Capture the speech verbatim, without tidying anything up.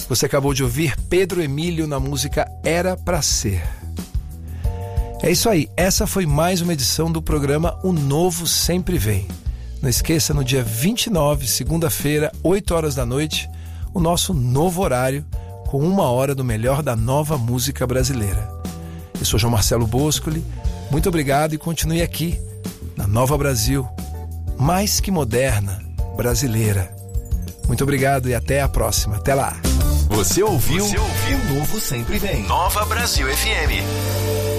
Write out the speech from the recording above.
Você acabou de ouvir Pedro Emílio na música Era Pra Ser. É isso aí, essa foi mais uma edição do programa O Novo Sempre Vem. Não esqueça, no dia vinte e nove, segunda-feira, oito horas da noite, o nosso novo horário, com uma hora do melhor da nova música brasileira. Eu sou João Marcelo Boscoli, muito obrigado e continue aqui, na Nova Brasil, mais que moderna, brasileira. Muito obrigado e até a próxima. Até lá. Você ouviu? Você ouviu? O Novo Sempre Vem. Nova Brasil F M.